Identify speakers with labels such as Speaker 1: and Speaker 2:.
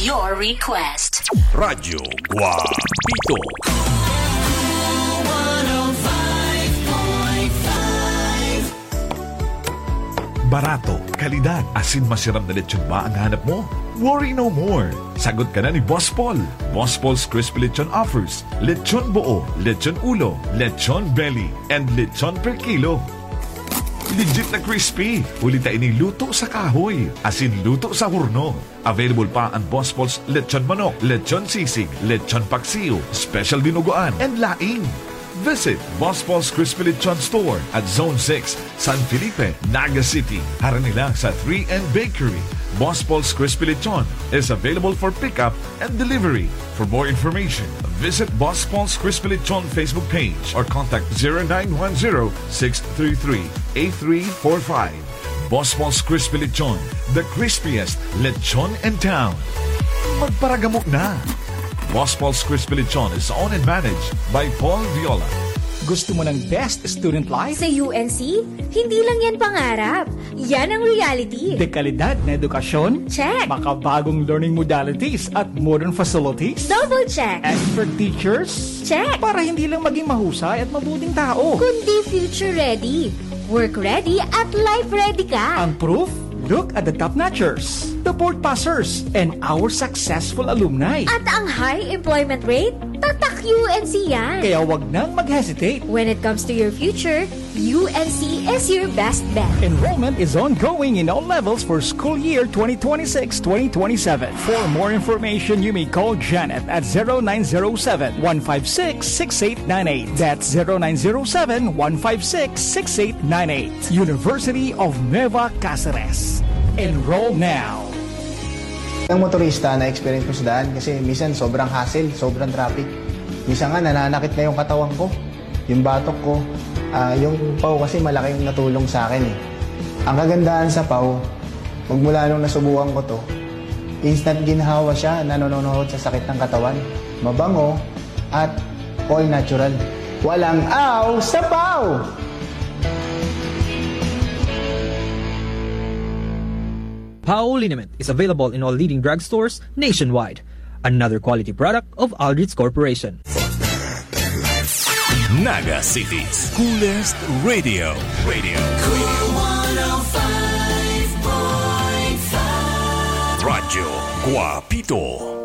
Speaker 1: your request.
Speaker 2: Radyo Guapito. Barato, kalidad, asin masiram na lechon ba ang hanap mo? Worry no more! Sagot ka na ni Boss Paul. Boss Paul's Crispy Lechon offers lechon buo, lechon ulo, lechon belly, and lechon per kilo. Legit na crispy. Ulita ini luto sa kahoy. Asin luto sa hurno. Available pa ang Boss Paul's lechon manok, lechon sisig, lechon paksiw, special dinuguan, and laing. Visit Boss Paul's Crispy Lechon Store at Zone 6, San Felipe, Naga City. Harap nila sa 3N Bakery. Boss Paul's Crispy Lechon is available for pickup and delivery. For more information, visit Boss Paul's Crispy Lechon Facebook page or contact 0910-633-8345. Boss Paul's Crispy Lechon, the crispiest lechon in town. Magparagamok na! Boss Paul's Crispy Lechon is owned and managed by Paul Viola.
Speaker 3: Gusto mo ng best student life?
Speaker 4: Sa UNC, hindi lang yan pangarap. Yan ang reality.
Speaker 3: Dekalidad na edukasyon?
Speaker 4: Check.
Speaker 3: Makabagong learning modalities at modern facilities?
Speaker 4: Double check.
Speaker 3: Expert teachers?
Speaker 4: Check.
Speaker 3: Para hindi lang maging mahusay at mabuting tao.
Speaker 4: Kundi future ready, work ready at life ready ka.
Speaker 3: Ang proof? Look at the top-notchers, the board passers, and our successful alumni.
Speaker 4: At ang high employment rate? Tatak UNC yan.
Speaker 3: Kaya wag nang mag-hesitate.
Speaker 4: When it comes to your future, UNC is your best bet.
Speaker 3: Enrollment is ongoing in all levels for school year 2026-2027. For more information, you may call Janet at 0907-156-6898. That's 0907-156-6898. University of Nueva Cáceres. Enroll now.
Speaker 5: Ang motorista na experience ko sa daan kasi minsan sobrang hassle, sobrang traffic. Minsan nga nananakit na yung katawan ko, yung batok ko. Yung PAW kasi malaki yung natulong sa akin eh. Ang kagandahan sa PAW, magmula nung nasubukan ko to, instant ginhawa siya, nanonood sa sakit ng katawan. Mabango at all natural. Walang aw sa PAW!
Speaker 6: PAO Liniment is available in all leading drugstores nationwide. Another quality product of Aldrich Corporation.
Speaker 2: Naga City's coolest radio. Cool 105.5. Radyo Guapito.